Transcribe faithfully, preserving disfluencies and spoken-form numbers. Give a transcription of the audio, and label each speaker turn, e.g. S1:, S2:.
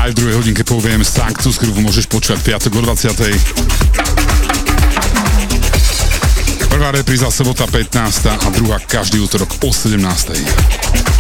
S1: Aj v druhej hodinke poviem Sanctus Groove, môžeš počúvať piatok o dvadsiatej. Prvá repríza sobota pätnásta a druhá každý útorok o sedemnástej.